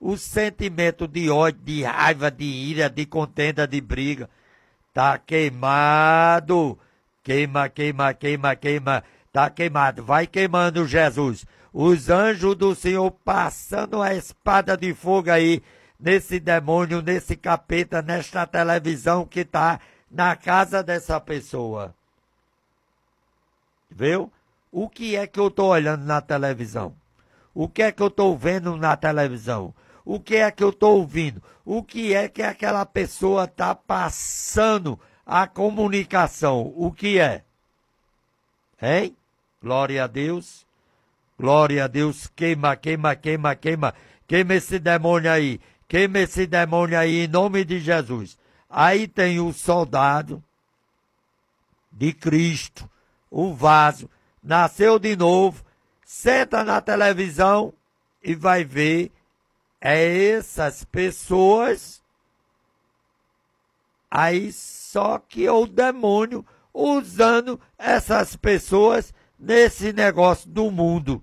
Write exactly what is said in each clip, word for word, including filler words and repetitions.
o sentimento de ódio, de raiva, de ira, de contenda, de briga, tá queimado. Queima, queima, queima, queima, tá queimado. Vai queimando, Jesus. Os anjos do Senhor passando a espada de fogo aí, nesse demônio, nesse capeta, nesta televisão que tá na casa dessa pessoa. Viu? O que é que eu tô olhando na televisão? O que é que eu tô vendo na televisão? O que é que eu tô ouvindo? O que é que aquela pessoa tá passando a comunicação? O que é? Hein? Glória a Deus. Glória a Deus. Queima, queima, queima, queima. Queima esse demônio aí. Queima esse demônio aí em nome de Jesus. Aí tem o soldado de Cristo, o vaso, nasceu de novo, senta na televisão e vai ver é essas pessoas, aí só que o demônio usando essas pessoas nesse negócio do mundo.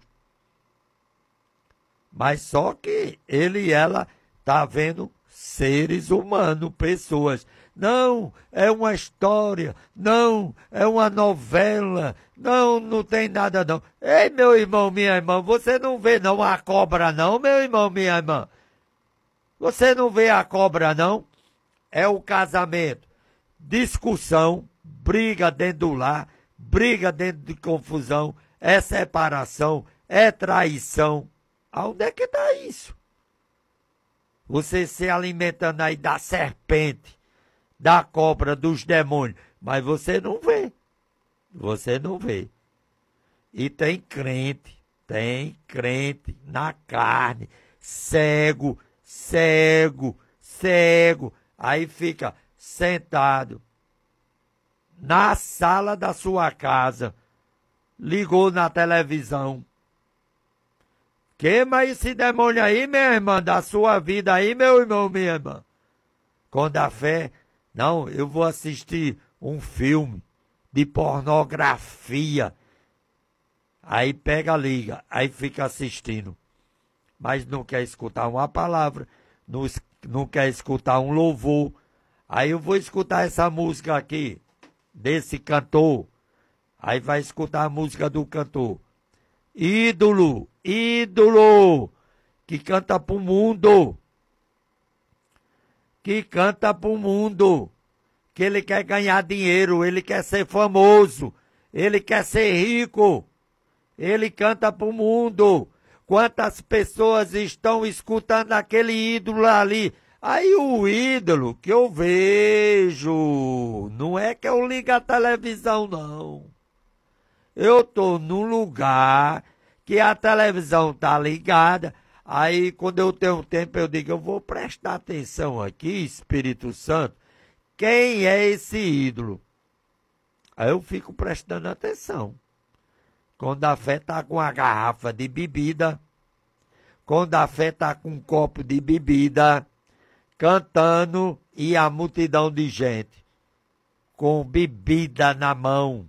Mas só que ele e ela tá vendo seres humanos, pessoas. Não, é uma história. Não, é uma novela. Não, não tem nada não. Ei, meu irmão, minha irmã, você não vê não a cobra não, meu irmão, minha irmã? Você não vê a cobra não? É o casamento. Discussão, briga dentro do lar, briga dentro de confusão, é separação, é traição. Aonde é que está isso? Você se alimentando aí da serpente, da cobra, dos demônios, mas você não vê. Você não vê. E tem crente, tem crente na carne, cego, cego, cego. Aí fica sentado na sala da sua casa, ligou na televisão. Queima esse demônio aí, minha irmã, da sua vida aí, meu irmão, minha irmã. Com a fé, não, eu vou assistir um filme de pornografia. Aí pega, liga, aí fica assistindo. Mas não quer escutar uma palavra, não, não quer escutar um louvor. Aí eu vou escutar essa música aqui, desse cantor. Aí vai escutar a música do cantor. Ídolo, ídolo, que canta pro mundo, que canta pro mundo, que ele quer ganhar dinheiro, ele quer ser famoso, ele quer ser rico, ele canta pro mundo. Quantas pessoas estão escutando aquele ídolo ali? Aí o ídolo que eu vejo, não é que eu ligo a televisão, não. Eu tô num lugar que a televisão tá ligada, aí quando eu tenho tempo eu digo, eu vou prestar atenção aqui, Espírito Santo, quem é esse ídolo? Aí eu fico prestando atenção. Quando a fé tá com a garrafa de bebida, quando a fé tá com um copo de bebida, cantando e a multidão de gente com bebida na mão.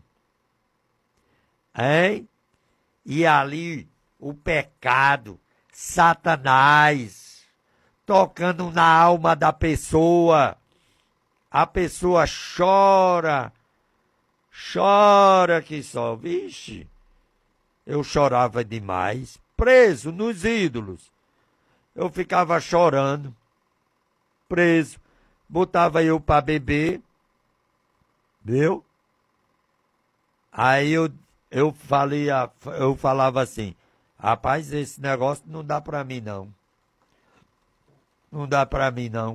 Hein? E ali o pecado, Satanás, tocando na alma da pessoa. A pessoa chora, chora que só. Vixe, eu chorava demais, preso nos ídolos. Eu ficava chorando, preso, botava eu para beber, viu? Aí eu Eu falei, eu falava assim, rapaz, esse negócio não dá pra mim, não. Não dá pra mim, não.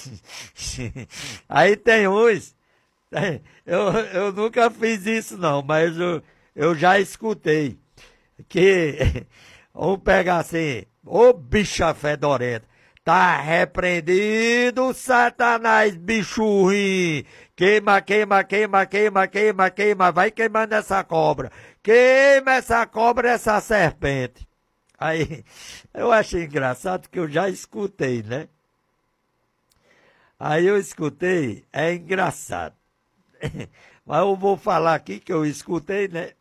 Aí tem uns, eu, eu nunca fiz isso, não, mas eu, eu já escutei, que vamos pegar assim, ô bicha fedorenta, tá repreendido, Satanás, bicho ruim. Queima, queima, queima, queima, queima, queima. Vai queimando essa cobra. Queima essa cobra, essa serpente. Aí, eu achei engraçado que eu já escutei, né? Aí eu escutei, é engraçado. Mas eu vou falar aqui que eu escutei, né?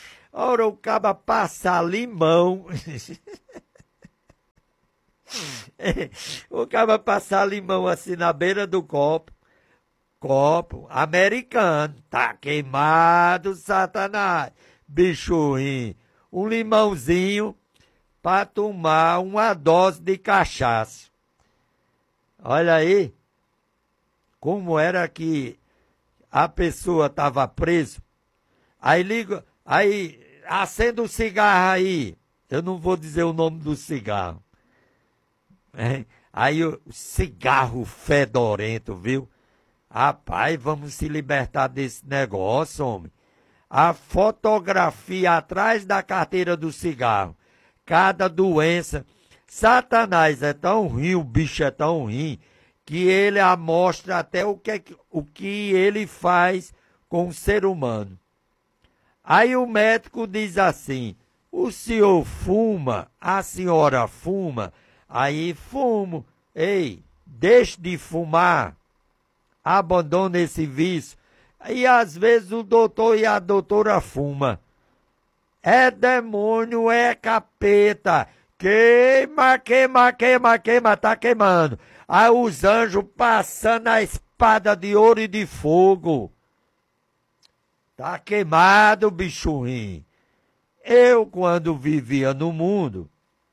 Ora, o caba passa limão. O cara passar limão assim na beira do copo. Copo americano. Tá queimado, Satanás. Bicho ruim. Um limãozinho para tomar uma dose de cachaça. Olha aí. Como era que a pessoa estava presa. Aí liga, aí acende o cigarro aí. Eu não vou dizer o nome do cigarro. É, aí o cigarro fedorento, viu? Rapaz, vamos se libertar desse negócio, homem. A fotografia atrás da carteira do cigarro. Cada doença. Satanás é tão ruim, o bicho é tão ruim, que ele amostra até o que, o que ele faz com o ser humano. Aí o médico diz assim, o senhor fuma, a senhora fuma, aí fumo. Ei, deixe de fumar, abandone esse vício. E às vezes o doutor e a doutora fuma. É demônio, é capeta. Queima, queima, queima, queima, tá queimando. Aí os anjos passando a espada de ouro e de fogo. Tá queimado, bicho ruim. Eu, quando vivia no mundo,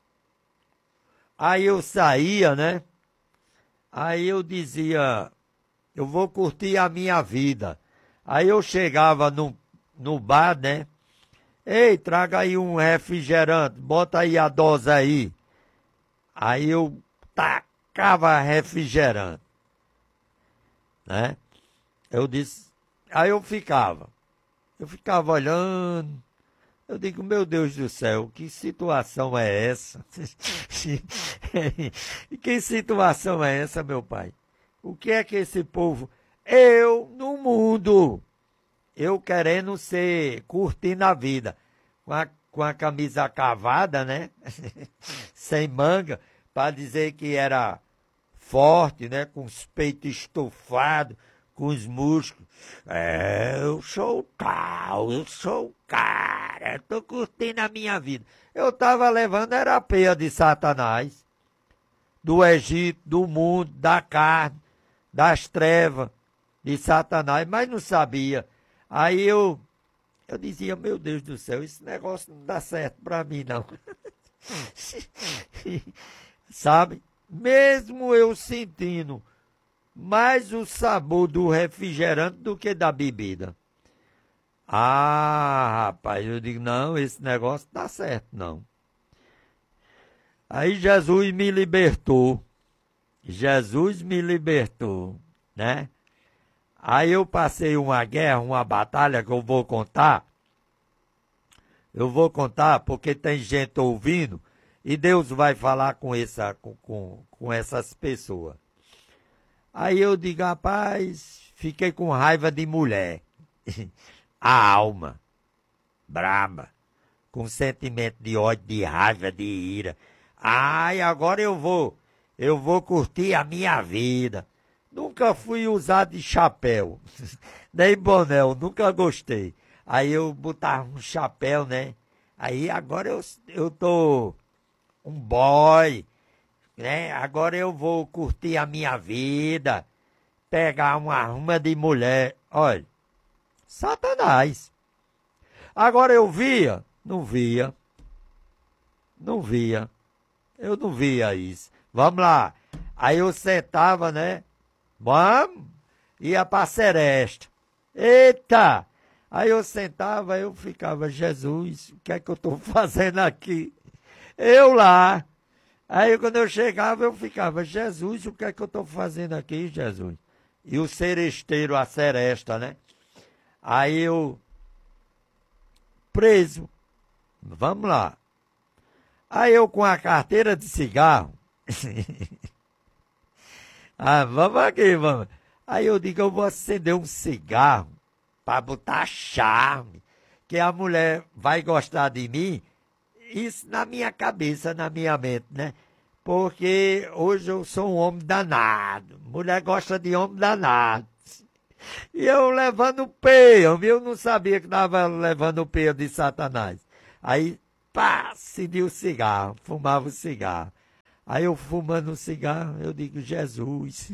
aí eu saía, né? Aí eu dizia, eu vou curtir a minha vida. Aí eu chegava no, no bar, né? Ei, traga aí um refrigerante, bota aí a dose aí. Aí eu tacava refrigerante, né? Eu disse, aí eu ficava, eu ficava olhando, eu digo, meu Deus do céu, que situação é essa? Que situação é essa, meu pai? O que é que esse povo... Eu, no mundo, eu querendo ser, curtindo a vida, com a, com a camisa cavada, né? Sem manga, para dizer que era forte, né? Com os peitos estofados, com os músculos. É, eu sou tal, eu sou cara, eu tô curtindo a minha vida. Eu tava levando era a peia de Satanás, do Egito, do mundo, da carne, das trevas, de Satanás, mas não sabia. Aí eu, eu dizia, meu Deus do céu, esse negócio não dá certo para mim, não. Sabe? Mesmo eu sentindo mais o sabor do refrigerante do que da bebida. Ah, rapaz, eu digo, não, esse negócio não dá certo, não. Aí Jesus me libertou. Jesus me libertou, né? Aí eu passei uma guerra, uma batalha que eu vou contar. Eu vou contar porque tem gente ouvindo e Deus vai falar com, essa, com, com, com essas pessoas. Aí eu digo, rapaz, fiquei com raiva de mulher. A alma, braba, com sentimento de ódio, de raiva, de ira. Ai, agora eu vou, eu vou curtir a minha vida. Nunca fui usar de chapéu, nem boné, eu nunca gostei. Aí eu botava um chapéu, né? Aí agora eu, eu tô um boy, né? Agora eu vou curtir a minha vida, pegar uma ruma de mulher. Olha, Satanás. Agora eu via? Não via. Não via. Eu não via isso. Vamos lá. Aí eu sentava, né? Vamos, ia para a seresta. Eita! Aí eu sentava, eu ficava, Jesus, o que é que eu estou fazendo aqui? Eu lá. Aí quando eu chegava, eu ficava, Jesus, o que é que eu estou fazendo aqui, Jesus? E o seresteiro, a seresta, né? Aí eu, preso. Vamos lá. Aí eu com a carteira de cigarro... Ah, vamos aqui, vamos. Aí eu digo, eu vou acender um cigarro para botar charme, que a mulher vai gostar de mim. Isso na minha cabeça, na minha mente, né? Porque hoje eu sou um homem danado. Mulher gosta de homem danado. E eu levando peia, eu não sabia que estava levando peia de Satanás. Aí, pá, acendi o cigarro, fumava o cigarro. Aí eu fumando um cigarro, eu digo, Jesus.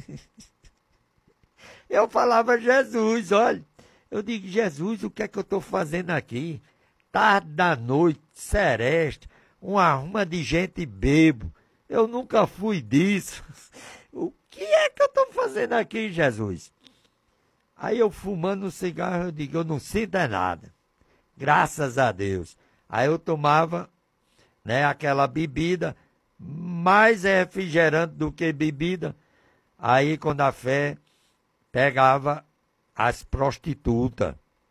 Eu falava, Jesus, olha. Eu digo, Jesus, o que é que eu estou fazendo aqui? Tarde da noite, sereste, uma arruma de gente bebo. Eu nunca fui disso. O que é que eu estou fazendo aqui, Jesus? Aí eu fumando um cigarro, eu digo, eu não sinto é nada. Graças a Deus. Aí eu tomava, né, aquela bebida, mais refrigerante do que bebida. Aí quando a fé pegava as prostitutas.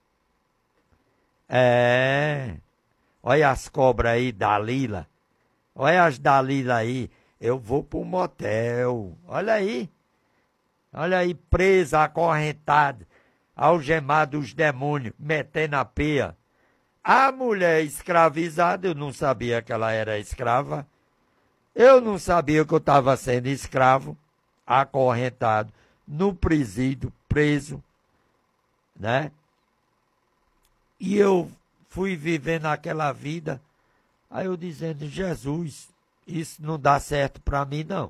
É. Olha as cobras aí, Dalila. Olha as Dalila aí. Eu vou para um motel. Olha aí. Olha aí, presa, acorrentada, algemada os demônios, metendo a peia. A mulher escravizada, eu não sabia que ela era escrava. Eu não sabia que eu estava sendo escravo, acorrentado, no presídio, preso, né? E eu fui vivendo aquela vida, aí eu dizendo, Jesus, isso não dá certo para mim, não.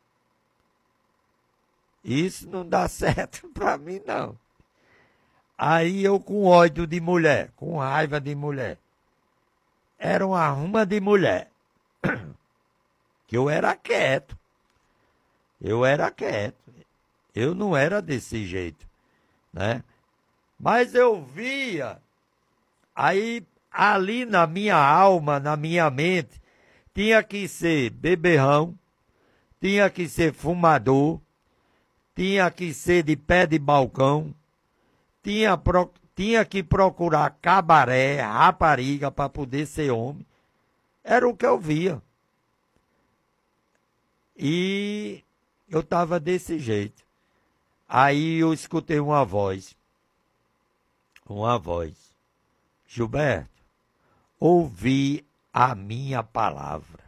Isso não dá certo para mim, não. Aí eu com ódio de mulher, com raiva de mulher. Era uma arruma de mulher. Que eu era quieto. Eu era quieto. Eu não era desse jeito, né? Mas eu via, aí ali na minha alma, na minha mente, tinha que ser beberrão, tinha que ser fumador, tinha que ser de pé de balcão, tinha, pro, tinha que procurar cabaré, rapariga para poder ser homem. Era o que eu via. E eu estava desse jeito. Aí eu escutei uma voz. Uma voz. Gilberto, ouvi a minha palavra.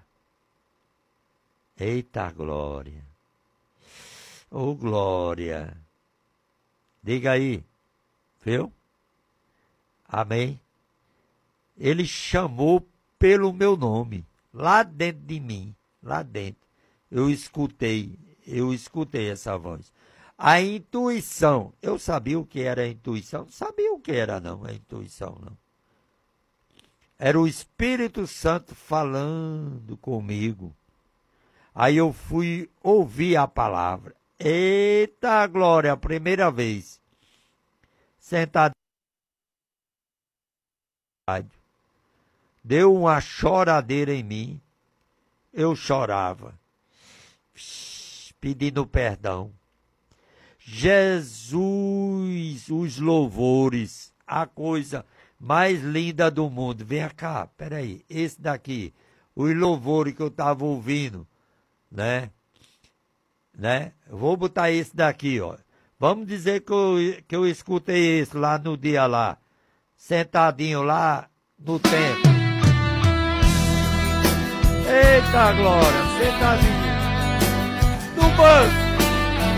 Eita glória. Ô glória. Diga aí. Viu? Amém? Ele chamou pelo meu nome. Lá dentro de mim. Lá dentro. Eu escutei. Eu escutei essa voz. A intuição. Eu sabia o que era a intuição? Não sabia o que era, não, a intuição, não. Era o Espírito Santo falando comigo. Aí eu fui ouvir a palavra. Eita glória, a primeira vez. Sentado. Deu uma choradeira em mim. Eu chorava. Pedindo perdão. Jesus, os louvores, a coisa mais linda do mundo. Vem cá, peraí, esse daqui, os louvores que eu estava ouvindo, né? né? Vou botar esse daqui, ó. Vamos dizer que eu, que eu escutei esse lá no dia lá, sentadinho lá no templo. Eita glória, sentadinho no banco.